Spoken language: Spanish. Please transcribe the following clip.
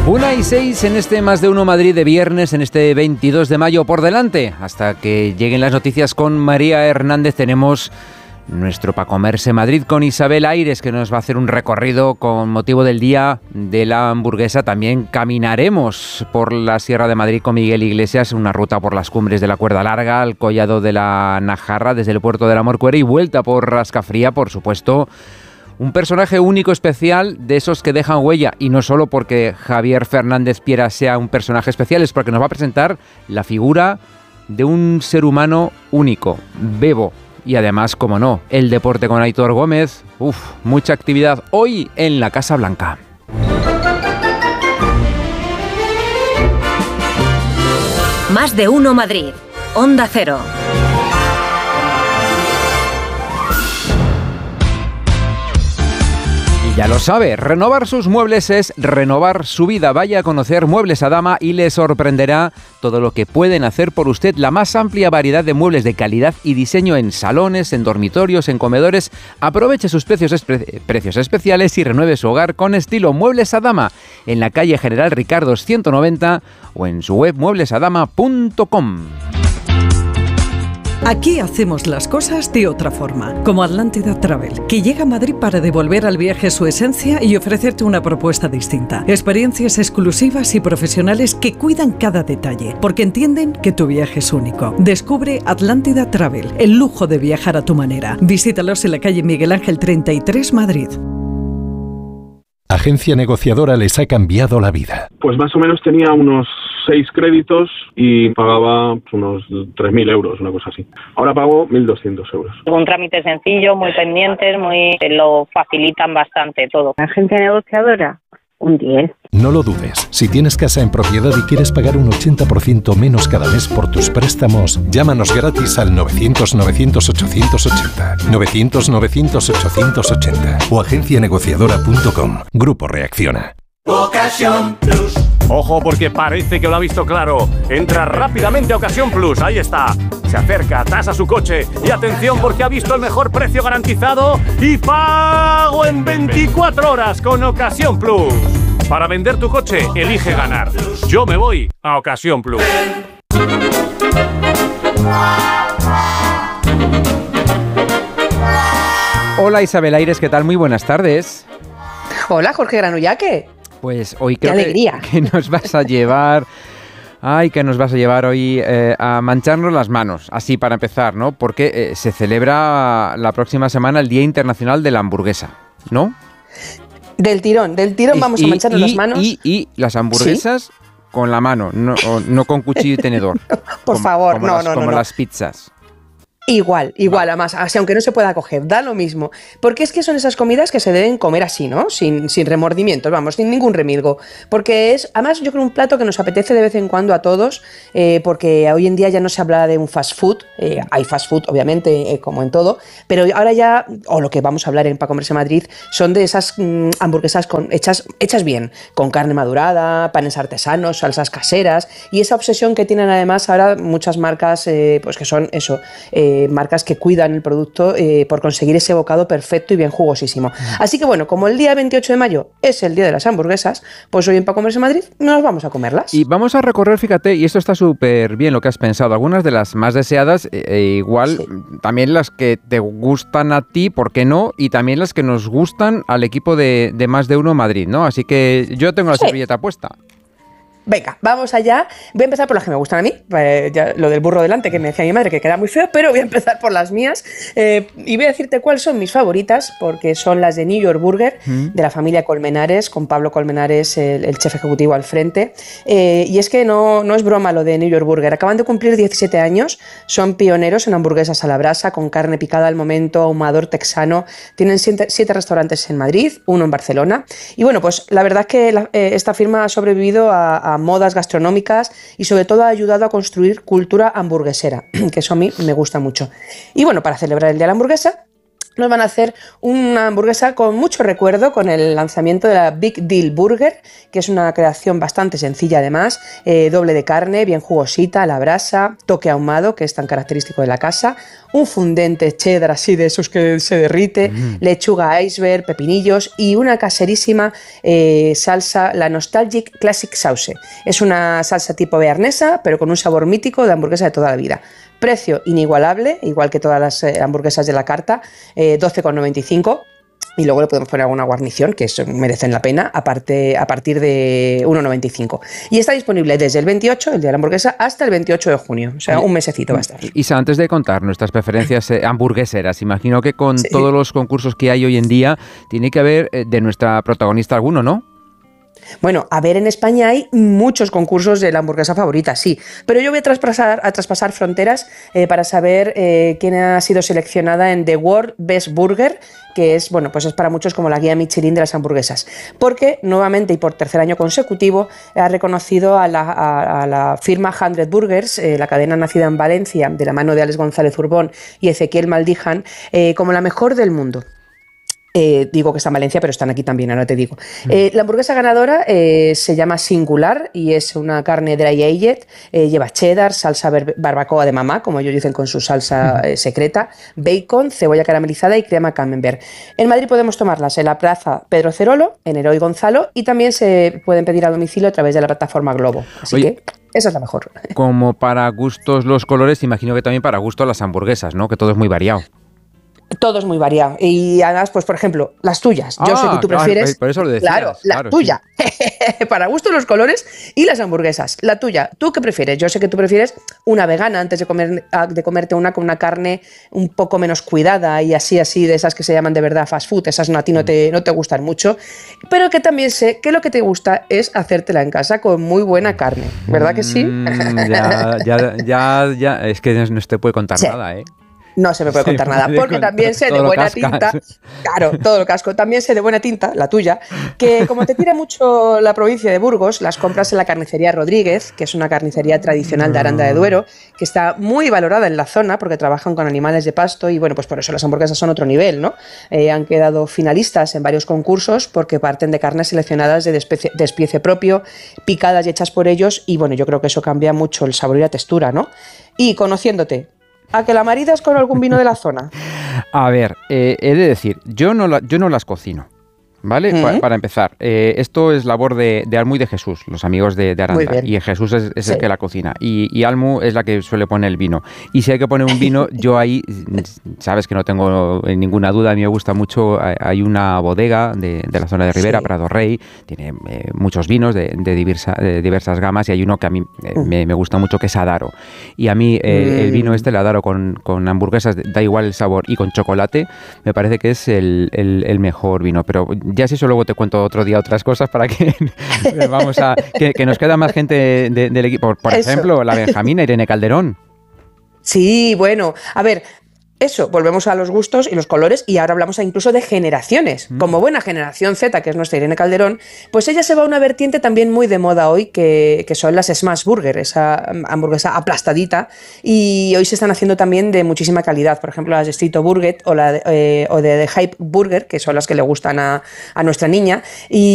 1:06 en este Más de Uno Madrid de viernes, en este 22 de mayo por delante. Hasta que lleguen las noticias con María Hernández, tenemos nuestro Pa' Comerse Madrid con Isabel Aires, que nos va a hacer un recorrido con motivo del Día de la Hamburguesa. También caminaremos por la Sierra de Madrid con Miguel Iglesias, una ruta por las cumbres de la Cuerda Larga, al Collado de la Najarra, desde el puerto de la Morcuera y vuelta por Rascafría, por supuesto. Un personaje único, especial, de esos que dejan huella, y no solo porque Javier Fernández Piera sea un personaje especial, es porque nos va a presentar la figura de un ser humano único, Bebo. Y además, como no, el deporte con Aitor Gómez. Mucha actividad hoy en la Casa Blanca. Más de Uno Madrid, Onda Cero. Ya lo sabe, renovar sus muebles es renovar su vida. Vaya a conocer Muebles Adama y le sorprenderá todo lo que pueden hacer por usted. La más amplia variedad de muebles de calidad y diseño en salones, en dormitorios, en comedores. Aproveche sus precios especiales y renueve su hogar con estilo. Muebles Adama, en la calle General Ricardos 190 o en su web mueblesadama.com. Aquí hacemos las cosas de otra forma, como Atlántida Travel, que llega a Madrid para devolver al viaje su esencia y ofrecerte una propuesta distinta. Experiencias exclusivas y profesionales que cuidan cada detalle, porque entienden que tu viaje es único. Descubre Atlántida Travel, el lujo de viajar a tu manera. Visítalos en la calle Miguel Ángel 33, Madrid. Agencia Negociadora les ha cambiado la vida. Pues más o menos tenía unos 6 créditos y pagaba unos 3.000 euros, una cosa así. Ahora pago 1.200 euros. Un trámite sencillo, muy pendientes, lo facilitan bastante todo. Agencia Negociadora, un 10. No lo dudes. Si tienes casa en propiedad y quieres pagar un 80% menos cada mes por tus préstamos, llámanos gratis al 900-900-880. 900-900-880 o agencianegociadora.com. Grupo Reacciona. Ocasión Plus. Ojo, porque parece que lo ha visto claro. Entra rápidamente a Ocasión Plus, ahí está. Se acerca, tasa su coche y atención porque ha visto el mejor precio garantizado y pago en 24 horas con Ocasión Plus. Para vender tu coche, elige ganar. Yo me voy a Ocasión Plus. Hola Isabel Aires, ¿qué tal? Muy buenas tardes. Hola Jorge Granullaque. Pues hoy creo que nos vas a llevar... que nos vas a llevar hoy a mancharnos las manos, así para empezar, ¿no? Porque se celebra la próxima semana el Día Internacional de la Hamburguesa, ¿no? Del tirón vamos a mancharnos las manos. Y las hamburguesas, ¿sí?, con la mano, no con cuchillo y tenedor. Por favor, no. Como las pizzas. Igual, además, así, aunque no se pueda coger, da lo mismo. Porque es que son esas comidas que se deben comer así, ¿no? Sin remordimientos, vamos, sin ningún remilgo. Porque es, además, yo creo un plato que nos apetece de vez en cuando a todos, porque hoy en día ya no se habla de un fast food, hay fast food, obviamente, como en todo, pero ahora ya, o lo que vamos a hablar en Pa' Comerse Madrid, son de esas hamburguesas hechas bien, con carne madurada, panes artesanos, salsas caseras, y esa obsesión que tienen además ahora muchas marcas, pues que son eso, marcas que cuidan el producto por conseguir ese bocado perfecto y bien jugosísimo. Así que bueno, como el día 28 de mayo es el día de las hamburguesas, pues hoy en Pa' Comerse Madrid nos vamos a comerlas. Y vamos a recorrer, fíjate, y esto está súper bien lo que has pensado, algunas de las más deseadas, igual sí, también las que te gustan a ti, ¿por qué no? Y también las que nos gustan al equipo de Más de Uno Madrid, ¿no? Así que yo tengo la servilleta puesta. Venga, vamos allá. Voy a empezar por las que me gustan a mí. Ya, lo del burro delante, que me decía mi madre que queda muy feo, pero voy a empezar por las mías. Y voy a decirte cuáles son mis favoritas, porque son las de New York Burger, de la familia Colmenares, con Pablo Colmenares, el chef ejecutivo al frente. Y es que no es broma lo de New York Burger. Acaban de cumplir 17 años, son pioneros en hamburguesas a la brasa, con carne picada al momento, ahumador texano. Tienen 7 restaurantes en Madrid, uno en Barcelona. Y bueno, pues la verdad es que esta firma ha sobrevivido a modas gastronómicas y sobre todo ha ayudado a construir cultura hamburguesera, que eso a mí me gusta mucho. Y bueno, para celebrar el Día de la Hamburguesa, nos van a hacer una hamburguesa con mucho recuerdo, con el lanzamiento de la Big Deal Burger, que es una creación bastante sencilla además, doble de carne, bien jugosita, a la brasa, toque ahumado, que es tan característico de la casa, un fundente cheddar así de esos que se derrite, lechuga iceberg, pepinillos y una caserísima salsa, la Nostalgic Classic Sauce. Es una salsa tipo bearnesa, pero con un sabor mítico de hamburguesa de toda la vida. Precio inigualable, igual que todas las hamburguesas de la carta, 12,95, y luego le podemos poner alguna guarnición que merecen la pena a partir de 1,95. Y está disponible desde el 28, el día de la hamburguesa, hasta el 28 de junio, o sea, un mesecito va a estar. Isa, antes de contar nuestras preferencias hamburgueseras, imagino que con todos los concursos que hay hoy en día, tiene que haber de nuestra protagonista alguno, ¿no? Bueno, a ver, en España hay muchos concursos de la hamburguesa favorita, sí, pero yo voy a traspasar fronteras para saber quién ha sido seleccionada en The World Best Burger, que es, bueno, pues es para muchos como la guía Michelin de las hamburguesas, porque nuevamente y por tercer año consecutivo ha reconocido a la firma 100 Burgers, la cadena nacida en Valencia, de la mano de Alex González Urbón y Ezequiel Maldijan, como la mejor del mundo. Digo que está en Valencia, pero están aquí también, ahora te digo. La hamburguesa ganadora se llama Singular y es una carne dry aged, lleva cheddar, salsa barbacoa de mamá, como ellos dicen con su salsa secreta, bacon, cebolla caramelizada y crema camembert. En Madrid podemos tomarlas en la plaza Pedro Cerolo, en Heroi Gonzalo, y también se pueden pedir a domicilio a través de la plataforma Globo. Así que esa es la mejor. Como para gustos los colores, imagino que también para gustos las hamburguesas, ¿no? Que todo es muy variado. Todo es muy variado. Y además, pues por ejemplo, las tuyas. Yo sé que tú prefieres. Por eso lo decías. Claro, la tuya. Sí. Para gusto los colores y las hamburguesas. La tuya. ¿Tú qué prefieres? Yo sé que tú prefieres una vegana antes de comerte una con una carne un poco menos cuidada y así, de esas que se llaman de verdad fast food. Esas a ti no te gustan mucho. Pero que también sé que lo que te gusta es hacértela en casa con muy buena carne. ¿Verdad que sí? Ya. Es que no te puede contar nada, ¿eh? No se me puede contar nada, porque también sé de buena tinta, claro, todo el casco, también sé de buena tinta, la tuya, que como te tira mucho la provincia de Burgos, las compras en la carnicería Rodríguez, que es una carnicería tradicional de Aranda de Duero, que está muy valorada en la zona porque trabajan con animales de pasto y bueno, pues por eso las hamburguesas son otro nivel, ¿no? Han quedado finalistas en varios concursos porque parten de carnes seleccionadas de despiece propio, picadas y hechas por ellos y bueno, yo creo que eso cambia mucho el sabor y la textura, ¿no? Y conociéndote, ¿a que la maridas con algún vino de la zona? A ver, he de decir, yo no las cocino, ¿vale? Para empezar, esto es labor de Almu y de Jesús, los amigos de Aranda, y Jesús es el que la cocina, y Almu es la que suele poner el vino. Y si hay que poner un vino, yo ahí, sabes que no tengo ninguna duda, a mí me gusta mucho, hay una bodega de la zona de Ribera, Prado Rey, tiene muchos vinos de diversas gamas, y hay uno que a mí me gusta mucho, que es Adaro. Y a mí el vino el Adaro con hamburguesas, da igual el sabor, y con chocolate, me parece que es el mejor vino, pero ya si eso luego te cuento otro día otras cosas para que vamos a que nos queda más gente del equipo. Por ejemplo, la Benjamina, Irene Calderón. Sí, bueno, a ver, eso, volvemos a los gustos y los colores y ahora hablamos incluso de generaciones. Como buena generación Z, que es nuestra Irene Calderón, pues ella se va a una vertiente también muy de moda hoy, que son las Smash Burger, esa hamburguesa aplastadita, y hoy se están haciendo también de muchísima calidad, por ejemplo las de Street Burger o de The Hype Burger, que son las que le gustan a nuestra niña, y